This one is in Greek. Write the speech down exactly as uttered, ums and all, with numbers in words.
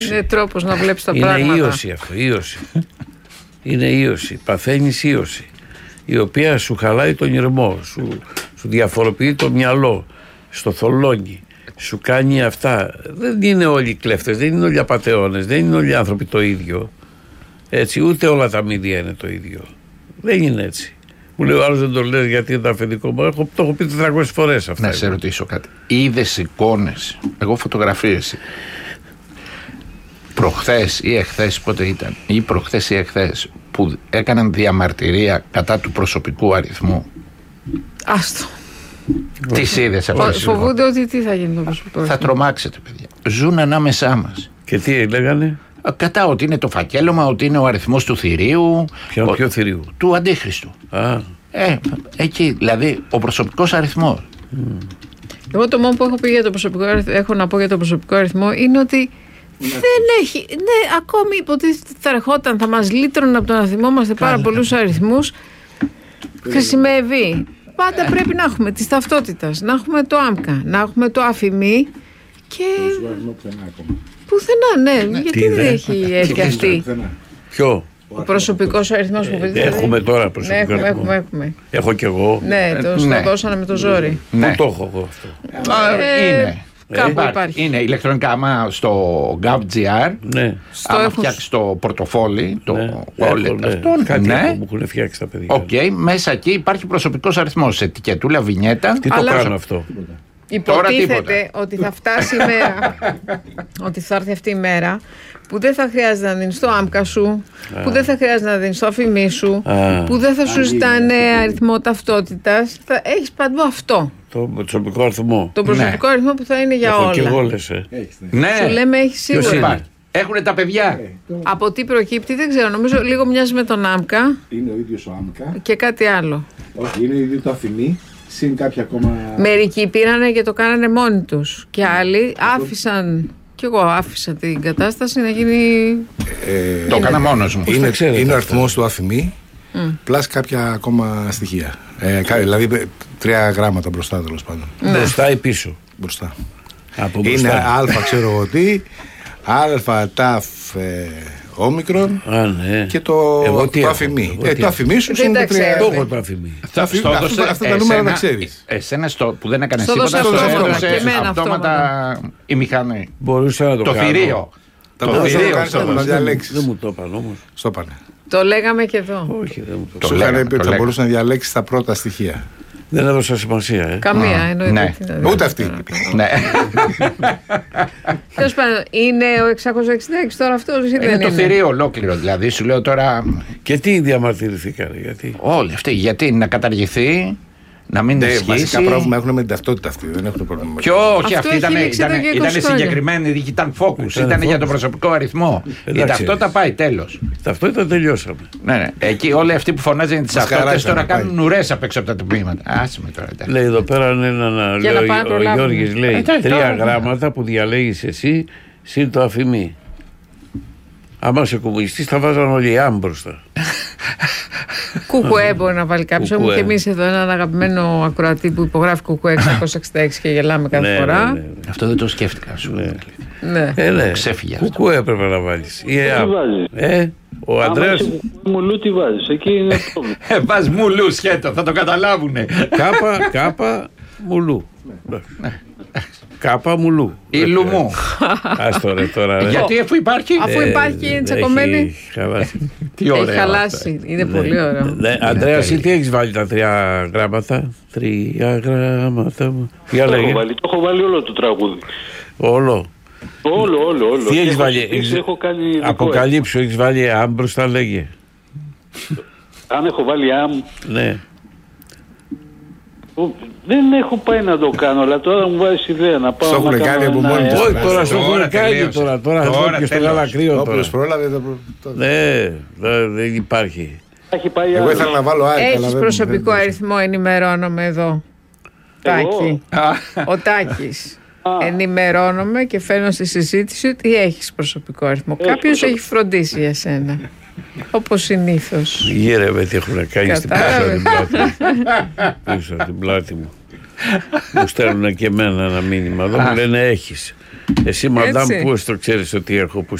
Είναι τρόπος να βλέπεις τα είναι πράγματα. Είναι ίωση αυτό, ίωση. Είναι ίωση, παθαίνεις ίωση, η οποία σου χαλάει τον ηρμό, σου, σου διαφοροποιεί το μυαλό, στο θολώνει, σου κάνει αυτά. Δεν είναι όλοι κλέφτες, δεν είναι όλοι απατεώνες, δεν είναι όλοι άνθρωποι το ίδιο. Έτσι, ούτε όλα τα μύδια είναι το ίδιο. Δεν είναι έτσι. Μου λέει ο άλλος δεν το λες γιατί είναι το αφεντικό μου. Έχω, το έχω πει τετρακόσιες φορές αυτά. Να σε ρωτήσω κάτι. Είδες εικόνες, εγώ φωτογραφίες, προχθές ή εχθές, πότε ήταν, ή προχθές ή εχθές, που έκαναν διαμαρτυρία κατά του προσωπικού αριθμού? Άστο. Τις είδες αυτές? Φοβούνται ότι τι θα γίνει το προσωπικό αριθμό. Θα τρομάξετε, παιδιά. Ζουν ανάμεσά μας. Και τι λέγανε? Κατά ότι είναι το φακέλωμα, ότι είναι ο αριθμός του θηρίου. Ποιο, ο, ποιο θηρίου? Του Αντίχριστου. Α. Ε, εκεί, δηλαδή, ο προσωπικός αριθμός. Mm. Εγώ το μόνο που έχω, πει για το προσωπικό, έχω να πω για το προσωπικό αριθμό είναι ότι ναι. δεν έχει. Ναι, ακόμη υποτίθεται θα ερχόταν, θα μας λύτρωνε από το να θυμόμαστε πάρα πολλούς αριθμούς. Χρησιμεύει. Πάντα πρέπει να έχουμε τη ταυτότητα, να έχουμε το άμκα, να έχουμε το αφημί και. Πουθενά, ναι. ναι. Γιατί δεν έχει έρθει αυτή. Ποιο? Ο προσωπικός αριθμός που πείτε. Έχουμε τώρα προσωπικό ναι, έχουμε, αριθμό. Έχουμε, έχουμε. Έχω κι εγώ. Ναι, το, το ναι. δώσανε με το ζόρι. Ναι. Πού το έχω εγώ αυτό? Ε, είναι. Κάπου υπάρχει. Είναι ηλεκτρονικά, άμα στο gov.gr, ναι. άμα φτιάξει το πορτοφόλι, το ναι. wallet ναι. αυτό, κάτι ναι. που έχουν φτιάξει τα παιδιά. Οκ, okay, μέσα εκεί υπάρχει προσωπικός αριθμός, ετικετούλα, βινιέτα. Τι το κάνω αυτό? Υποτίθεται ότι θα φτάσει η μέρα, ότι θα έρθει αυτή η μέρα που δεν θα χρειάζεται να δίνεις το άμκα σου, Α. που δεν θα χρειάζεται να δίνεις το αφημί σου, Α. που δεν θα σου ζητάνε αριθμό ταυτότητας. Θα έχεις παντού αυτό. Το προσωπικό αριθμό. Το προσωπικό ναι. αριθμό που θα είναι για Έχω όλα. Και εγώ λες, ε. Ναι. Σου λέμε έχει σίγουρα. Έχουνε τα παιδιά. Ε, Από τι προκύπτει δεν ξέρω. Νομίζω λίγο μοιάζει με τον άμκα. Είναι ο ίδιος ο άμκα. Και κάτι άλλο. Όχι, είναι ίδιο το αφημί. Συν κάποια ακόμα. Μερικοί πήρανε και το κάνανε μόνοι τους. Και άλλοι άφησαν. Κι εγώ άφησα την κατάσταση να γίνει. Ε, το έκανα μόνος μου. Είναι, είναι ο αριθμός του αφημί. Mm. Πλάς κάποια ακόμα στοιχεία. Ε, δηλαδή τρία γράμματα μπροστά, τέλος πάντων. Ναι. Μπροστά ή πίσω? Μπροστά. Από είναι μπροστά. αλφα, ξέρω εγώ τι. Αλφα, ταφ, ε, όμικρον. Α, ναι. Και το, το αφημί. Ε, το αφημί σου είναι το τρία. Το έχω το αφημί. Αυτά τα νούμερα τα ξέρεις. Εσένα που δεν έκανες τίποτα, στο έδωσε αυτόματα η μηχανή. Μπορούσα να το κάνω. Το θηρίο. Το θηρίο να διαλέξεις. Δεν μου το είπαν όμως. Στο πάνε. Το λέγαμε και εδώ. Όχι, δεν μου το είπαν. Σου είχαν πει ότι θα μπορούσε να διαλέξει τα πρώτα στοιχεία. Δεν έδωσα σημασία, ε. Καμία, εννοείται. Ούτε αυτή. Ναι. Τέλος πάντων, είναι ο εξακόσια εξήντα έξι τώρα αυτό ή δεν είναι? Είναι το θηρίο ολόκληρο, δηλαδή σου λέω τώρα. Και τι διαμαρτυρηθήκανε, γιατί? Όλοι αυτοί, γιατί να καταργηθεί, να μην ισχύσει. Βασικά πρόβλημα έχουν με την ταυτότητα αυτή, δεν έχουν πρόβλημα. Ποιο, όχι, αυτή ήταν, ήταν, ήταν συγκεκριμένη, ήταν focus, ήταν, ήταν για τον προσωπικό αριθμό. Η ταυτότητα πάει, τέλος. Ταυτότητα τελειώσαμε. Ναι, ναι. Εκεί όλοι αυτοί που φωνάζουν τις ταυτότητες τώρα κάνουν ουρές απ' έξω από τα τμήματα. Άσε με τώρα. Λέει εδώ πέρα ένα, λέει, ο Γιώργης λέει τρία γράμματα που διαλέγεις εσύ συν το αφημί. Άμα σε κομμουνιστής θα βάζαν όλοι άμ μπροστά. Κουκουέ μπορεί να βάλει κάποιος. Έχουμε και εμείς εδώ έναν αγαπημένο ακροατή που υπογράφει Κουκουέ εξακόσια εξήντα έξι και γελάμε κάθε ναι, φορά. Ναι, ναι, ναι. Αυτό δεν το σκέφτηκα σου. Ναι. Ναι. Ε, ναι. Ξέφυγε. Κουκουέ έπρεπε να βάλεις. Τι βάζεις? Ε, ο Ανδρέας. Μουλού τι βάζεις? Εκεί είναι πρόβλημα. Ε, βάζ μουλού σχέτο, θα το καταλάβουνε. Κάπα, κάπα, μουλού. Κάπα μουλού. Ή λουμού. Άστο ρε τώρα. Γιατί αφού υπάρχει. Αφού υπάρχει και είναι τσακωμένη. Τι ωραία. Έχει χαλάσει. Είναι πολύ ωραίο. Αντρέα, εσύ τι έχεις βάλει τα τρία γράμματα? Τρία γράμματα. Το έχω βάλει, το έχω βάλει όλο το τραγούδι. Όλο. Όλο, όλο, όλο. Τι έχεις βάλει? Έχω κάνει. Αποκαλύψου, έχεις βάλει αμ μπροστά, λέγε. Αν έχω βάλει αμ. Ναι. Δεν έχω πάει να το κάνω, αλλά τώρα μου βάζεις ιδέα να πάω. Στο έχουν κάνει από μόνοι τους. Όχι, τώρα στο έχουν κάνει τώρα. Τώρα θα πω και στο γαλακρίο. Όποιος πρόλαβε. Ναι, δεν υπάρχει. Εγώ ήθελα να βάλω άλλη. Έχεις προσωπικό αριθμό, ενημερώνομαι εδώ. Τάκη. Ο Τάκης. Ενημερώνομαι και φέρνω στη συζήτηση ότι έχεις προσωπικό αριθμό. Κάποιος έχει φροντίσει για σένα. Όπως συνήθως. Γύρευε τι έχουν κάνει στην πίσω από την πλάτη μου. Μου στέλνουν και εμένα ένα μήνυμα εδώ, μου λένε έχεις. Εσύ, μαντάμ, πώς το ξέρεις ότι έχω, που